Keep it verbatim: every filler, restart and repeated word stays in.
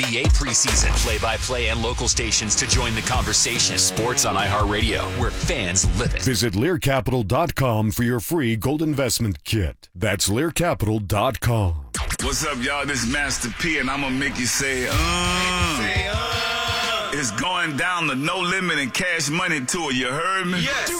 N B A preseason, play-by-play and local stations to join the conversation. Sports on iHeartRadio, where fans live it. Visit Lear Capital dot com for your free gold investment kit. That's Lear Capital dot com. What's up, y'all? This is Master P, and I'm going to make you say, uh. Say, uh. It's going down to No Limit and Cash Money Tour. You heard me? Yes.